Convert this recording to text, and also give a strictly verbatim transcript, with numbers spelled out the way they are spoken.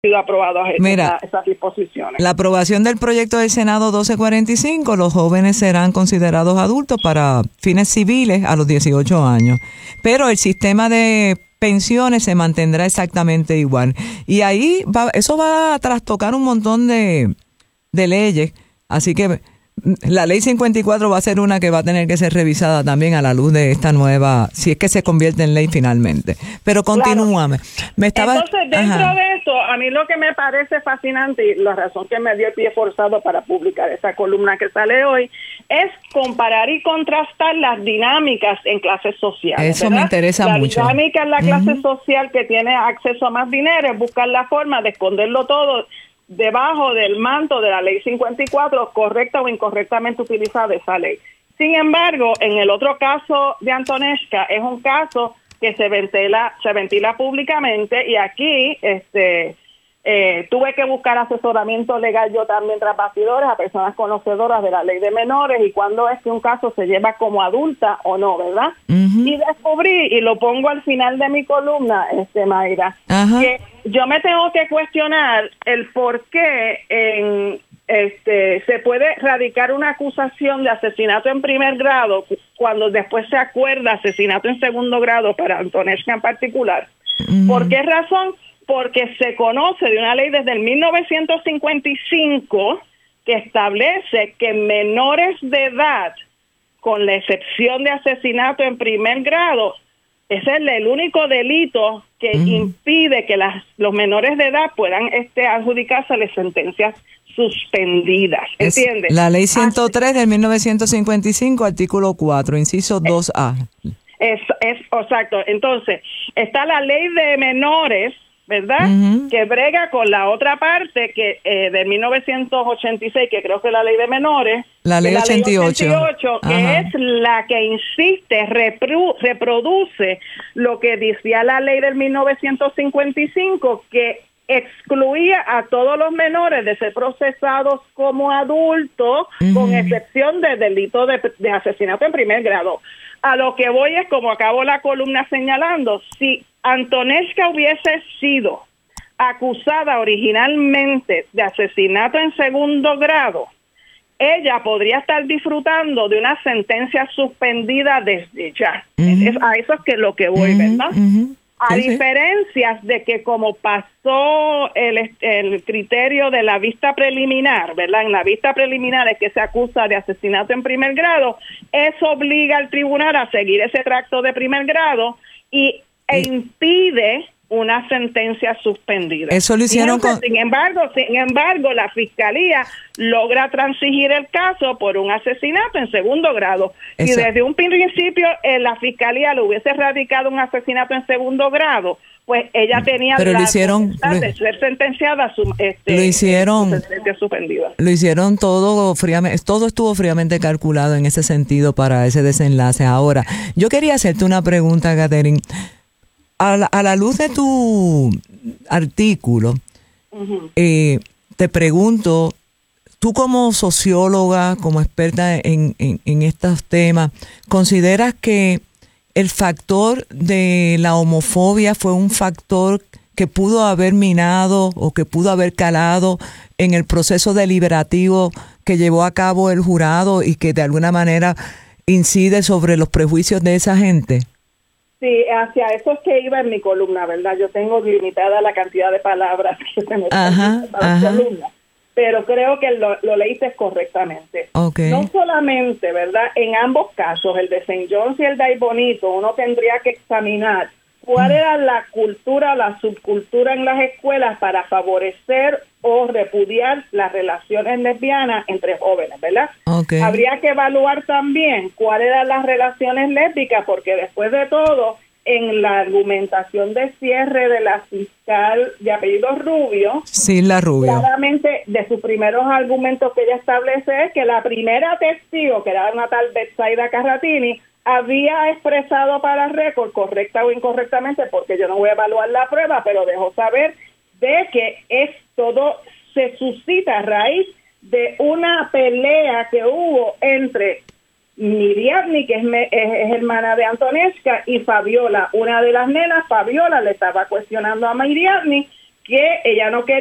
sido aprobadas Mira, esa, esas disposiciones. La aprobación del proyecto del Senado doce cuarenta y cinco, los jóvenes serán considerados adultos para fines civiles a los dieciocho años, pero el sistema de pensiones se mantendrá exactamente igual. Y ahí va, eso va a trastocar un montón de, de leyes, así que la ley cincuenta y cuatro va a ser una que va a tener que ser revisada también a la luz de esta nueva, si es que se convierte en ley finalmente. Pero continúame. Claro. Me estaba, Entonces, dentro ajá. de eso, a mí lo que me parece fascinante y la razón que me dio el pie forzado para publicar esa columna que sale hoy es comparar y contrastar las dinámicas en clases sociales. Eso ¿verdad? me interesa la mucho. La dinámica en la clase uh-huh. social que tiene acceso a más dinero es buscar la forma de esconderlo todo debajo del manto de la ley cincuenta y cuatro, correcta o incorrectamente utilizada esa ley. Sin embargo, en el otro caso de Antonesca, es un caso que se ventila, se ventila públicamente, y aquí este eh, tuve que buscar asesoramiento legal yo también tras bastidores a personas conocedoras de la ley de menores y cuándo es que un caso se lleva como adulta o no, ¿verdad? Uh-huh. Y descubrí, y lo pongo al final de mi columna, este Mayra, uh-huh. que yo me tengo que cuestionar el por qué en este se puede radicar una acusación de asesinato en primer grado cuando después se acuerda asesinato en segundo grado para Antonesca en particular. Uh-huh. ¿Por qué razón? Porque se conoce de una ley desde el mil novecientos cincuenta y cinco que establece que menores de edad, con la excepción de asesinato en primer grado, ese es el único delito que mm. impide que las, los menores de edad puedan este, adjudicarse las sentencias suspendidas, ¿entiendes? Es la ley ciento tres del mil novecientos cincuenta y cinco, artículo cuatro, inciso dos A. Es, es, exacto. Entonces, está la ley de menores, ¿verdad? Uh-huh. Que brega con la otra parte que eh, de mil novecientos ochenta y seis, que creo que es la ley de menores. La ley, la ochenta y ocho. ley ochenta y ocho, que uh-huh. es la que insiste, repru, reproduce lo que decía la ley del mil novecientos cincuenta y cinco, que excluía a todos los menores de ser procesados como adultos, uh-huh. con excepción de delito de, de asesinato en primer grado. A lo que voy es, como acabo la columna señalando, si Antonesca hubiese sido acusada originalmente de asesinato en segundo grado, ella podría estar disfrutando de una sentencia suspendida desde ya. Uh-huh. Es, a eso es que lo que voy, uh-huh. ¿verdad? Uh-huh. A sí, diferencias sí. de que como pasó el, el criterio de la vista preliminar, ¿verdad? En la vista preliminar es que se acusa de asesinato en primer grado, eso obliga al tribunal a seguir ese tracto de primer grado y e impide una sentencia suspendida. Eso lo hicieron Fíjense, con... Sin embargo, sin embargo, la fiscalía logra transigir el caso por un asesinato en segundo grado. Eso. Y desde un principio eh, la fiscalía le hubiese radicado un asesinato en segundo grado, pues ella tenía Pero la lo hicieron, potestad de ser sentenciada a su, este, lo hicieron, su sentencia suspendida. Lo hicieron todo fríamente, todo estuvo fríamente calculado en ese sentido para ese desenlace. Ahora, yo quería hacerte una pregunta, Catherine. A la, a la luz de tu artículo, uh-huh. eh, te pregunto, tú como socióloga, como experta en, en, en estos temas, ¿consideras que el factor de la homofobia fue un factor que pudo haber minado o que pudo haber calado en el proceso deliberativo que llevó a cabo el jurado y que de alguna manera incide sobre los prejuicios de esa gente? Sí, hacia eso es que iba en mi columna, ¿verdad? Yo tengo limitada la cantidad de palabras que se me ajá, para la columna, pero creo que lo, lo leíste correctamente. Okay. No solamente, ¿verdad? En ambos casos, el de Saint John's y el de Ay Bonito, uno tendría que examinar cuál era la cultura, la subcultura en las escuelas para favorecer o repudiar las relaciones lesbianas entre jóvenes, ¿verdad? Okay. Habría que evaluar también cuáles eran las relaciones lésbicas, porque después de todo, en la argumentación de cierre de la fiscal de apellido Rubio, sí, la Rubio, claramente de sus primeros argumentos que ella establece es que la primera testigo, que era una tal Betsaida Carratini, había expresado para récord, correcta o incorrectamente, porque yo no voy a evaluar la prueba, pero dejó saber de que es todo se suscita a raíz de una pelea que hubo entre Miriadni, que es, me, es, es hermana de Antonesca, y Fabiola, una de las nenas. Fabiola le estaba cuestionando a Miriadni que ella no quería